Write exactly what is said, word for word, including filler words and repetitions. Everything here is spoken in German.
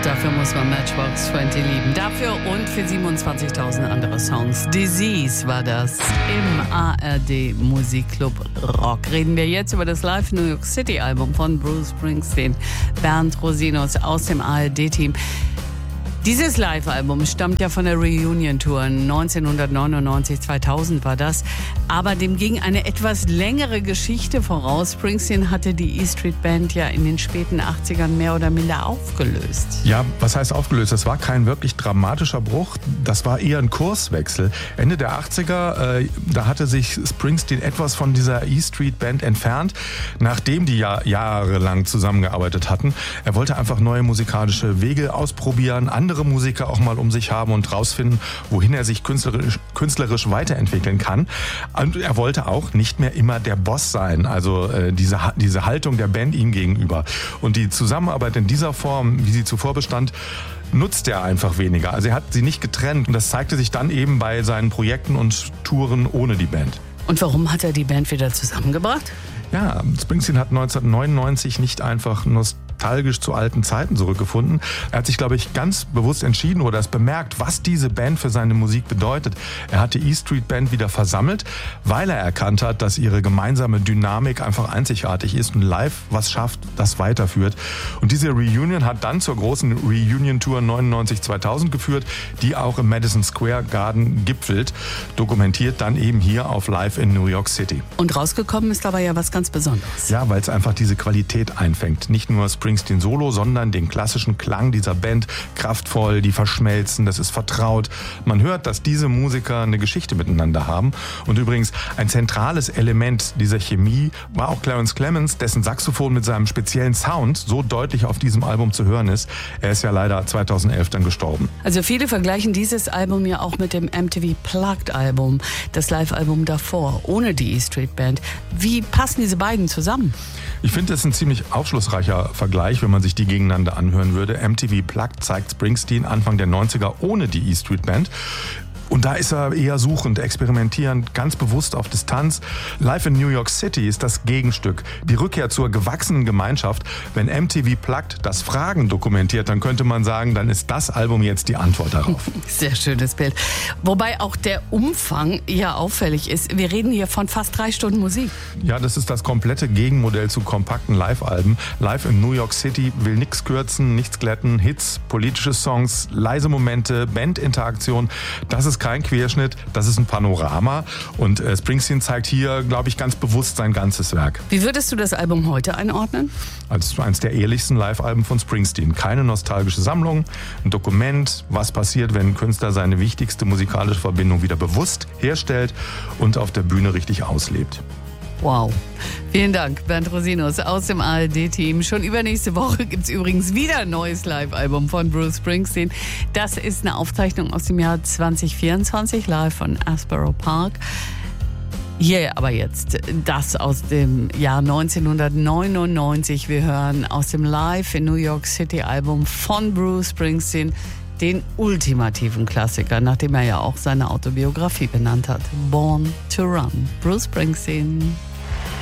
Dafür muss man Matchbox zwanzig lieben. Dafür und für siebenundzwanzigtausend andere Songs. Disease war das im A R D Musikclub Rock. Reden wir jetzt über das Live New York City Album von Bruce Springsteen. Bernd Rosinus aus dem A R D-Team. Dieses Live-Album stammt ja von der Reunion-Tour. neunzehnhundertneunundneunzig, zweitausend war das. Aber dem ging eine etwas längere Geschichte voraus. Springsteen hatte die E Street Band ja in den späten achtzigern mehr oder minder aufgelöst. Ja, was heißt aufgelöst? Das war kein wirklich dramatischer Bruch. Das war eher ein Kurswechsel. Ende der achtziger, äh, da hatte sich Springsteen etwas von dieser E Street Band entfernt, nachdem die ja jahrelang zusammengearbeitet hatten. Er wollte einfach neue musikalische Wege ausprobieren, andere Musiker auch mal um sich haben und rausfinden, wohin er sich künstlerisch, künstlerisch weiterentwickeln kann. Und er wollte auch nicht mehr immer der Boss sein, also äh, diese, diese Haltung der Band ihm gegenüber. Und die Zusammenarbeit in dieser Form, wie sie zuvor bestand, nutzt er einfach weniger. Also er hat sie nicht getrennt und das zeigte sich dann eben bei seinen Projekten und Touren ohne die Band. Und warum hat er die Band wieder zusammengebracht? Ja, Springsteen hat neunzehnhundertneunundneunzig nicht einfach nostalgisch zu alten Zeiten zurückgefunden. Er hat sich, glaube ich, ganz bewusst entschieden oder es bemerkt, was diese Band für seine Musik bedeutet. Er hat die E Street Band wieder versammelt, weil er erkannt hat, dass ihre gemeinsame Dynamik einfach einzigartig ist und live was schafft, das weiterführt. Und diese Reunion hat dann zur großen Reunion-Tour neunundneunzig zweitausend geführt, die auch im Madison Square Garden gipfelt, dokumentiert dann eben hier auf Live in New York City. Und rausgekommen ist dabei ja was ganz Besonderes. Ja, weil es einfach diese Qualität einfängt. Nicht nur Springsteen Solo, sondern den klassischen Klang dieser Band. Kraftvoll, die verschmelzen, das ist vertraut. Man hört, dass diese Musiker eine Geschichte miteinander haben. Und übrigens, ein zentrales Element dieser Chemie war auch Clarence Clemons, dessen Saxophon mit seinem speziellen Sound so deutlich auf diesem Album zu hören ist. Er ist ja leider zweitausendelf dann gestorben. Also viele vergleichen dieses Album ja auch mit dem M T V Plugged Album, das Live-Album davor, ohne die E Street Band. Wie passen diese beiden zusammen? Ich finde, das ist ein ziemlich aufschlussreicher Vergleich, wenn man sich die gegeneinander anhören würde. M T V Plugged zeigt Springsteen Anfang der neunziger ohne die E Street Band. Und da ist er eher suchend, experimentierend, ganz bewusst auf Distanz. Live in New York City ist das Gegenstück, die Rückkehr zur gewachsenen Gemeinschaft. Wenn M T V Plugged das Fragen dokumentiert, dann könnte man sagen, dann ist das Album jetzt die Antwort darauf. Sehr schönes Bild. Wobei auch der Umfang ja auffällig ist. Wir reden hier von fast drei Stunden Musik. Ja, das ist das komplette Gegenmodell zu kompakten Live-Alben. Live in New York City will nichts kürzen, nichts glätten, Hits, politische Songs, leise Momente, Bandinteraktion. Das ist kein Querschnitt, das ist ein Panorama und äh, Springsteen zeigt hier, glaube ich, ganz bewusst sein ganzes Werk. Wie würdest du das Album heute einordnen? Als eines der ehrlichsten Live-Alben von Springsteen. Keine nostalgische Sammlung, ein Dokument, was passiert, wenn ein Künstler seine wichtigste musikalische Verbindung wieder bewusst herstellt und auf der Bühne richtig auslebt. Wow. Vielen Dank, Bernd Rosinus aus dem A R D-Team. Schon übernächste Woche gibt es übrigens wieder ein neues Live-Album von Bruce Springsteen. Das ist eine Aufzeichnung aus dem Jahr zwanzig vierundzwanzig, live von Asbury Park. Hier aber jetzt das aus dem Jahr neunzehnhundertneunundneunzig. Wir hören aus dem Live in New York City Album von Bruce Springsteen den ultimativen Klassiker, nachdem er ja auch seine Autobiografie benannt hat. Born to Run. Bruce Springsteen.